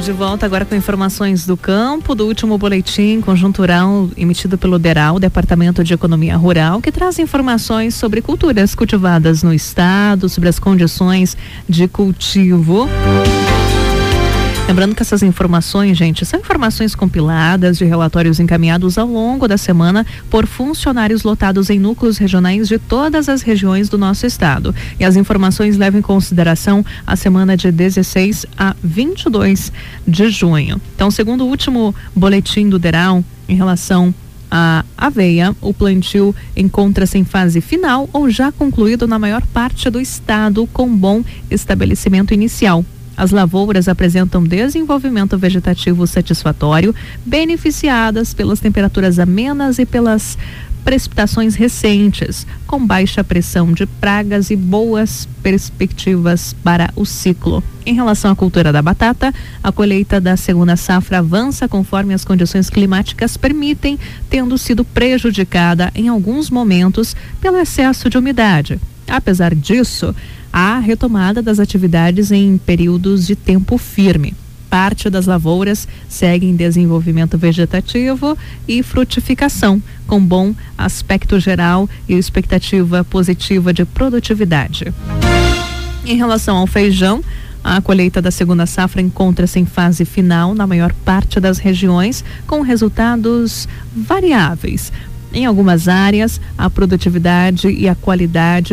de volta agora com informações do campo, do último boletim conjuntural emitido pelo DERAL, Departamento de Economia Rural, que traz informações sobre culturas cultivadas no estado, sobre as condições de cultivo. Lembrando que essas informações, gente, são informações compiladas de relatórios encaminhados ao longo da semana por funcionários lotados em núcleos regionais de todas as regiões do nosso estado. E as informações levam em consideração a semana de 16 a 22 de junho. Então, segundo o último boletim do DERAL, em relação à aveia, o plantio encontra-se em fase final ou já concluído na maior parte do estado, com bom estabelecimento inicial. As lavouras apresentam desenvolvimento vegetativo satisfatório, beneficiadas pelas temperaturas amenas e pelas precipitações recentes, com baixa pressão de pragas e boas perspectivas para o ciclo. Em relação à cultura da batata, a colheita da segunda safra avança conforme as condições climáticas permitem, tendo sido prejudicada em alguns momentos pelo excesso de umidade. Apesar disso, há retomada das atividades em períodos de tempo firme. Parte das lavouras segue em desenvolvimento vegetativo e frutificação, com bom aspecto geral e expectativa positiva de produtividade. Em relação ao feijão, a colheita da segunda safra encontra-se em fase final na maior parte das regiões, com resultados variáveis. Em algumas áreas, a produtividade e a qualidade